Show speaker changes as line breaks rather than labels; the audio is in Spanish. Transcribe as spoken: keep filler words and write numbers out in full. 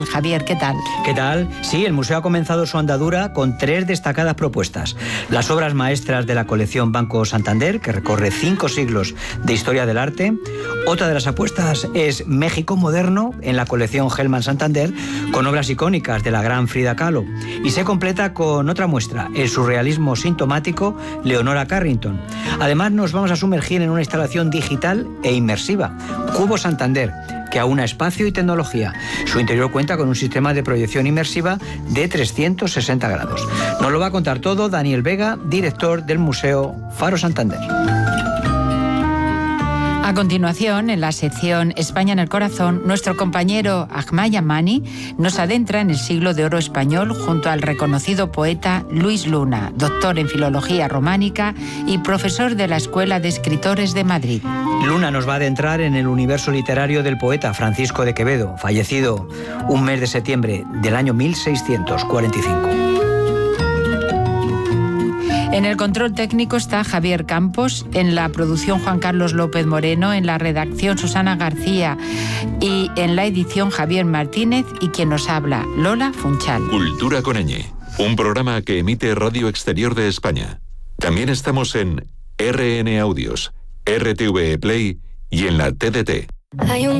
Javier, ¿qué tal?
¿Qué tal? Sí, el museo ha comenzado su andadura con tres destacadas propuestas. Las obras maestras de la colección Banco Santander, que recorre cinco siglos de historia del arte. Otra de las apuestas es México moderno, en la colección Hellman Santander, con obras icónicas de la gran Frida Kahlo. Y se completa con otra muestra, el surrealismo sintomático Leonora Carrington. Además, nos vamos a sumergir en una instalación digital e inmersiva, Cubo Santander, que aúna espacio y tecnología. Su interior cuenta con un sistema de proyección inmersiva de trescientos sesenta grados. Nos lo va a contar todo Daniel Vega, director del Museo Faro Santander.
A continuación, en la sección España en el Corazón, nuestro compañero Ahmad Yamani nos adentra en el siglo de oro español junto al reconocido poeta Luis Luna, doctor en Filología Románica y profesor de la Escuela de Escritores de Madrid.
Luna nos va a adentrar en el universo literario del poeta Francisco de Quevedo, fallecido un mes de septiembre del año mil seiscientos cuarenta y cinco.
En el control técnico está Javier Campos, en la producción Juan Carlos López Moreno, en la redacción Susana García y en la edición Javier Martínez y quien nos habla, Lola Funchal.
Cultura con ñ, un programa que emite Radio Exterior de España. También estamos en R N Audios, R T V E Play y en la T D T. Hay un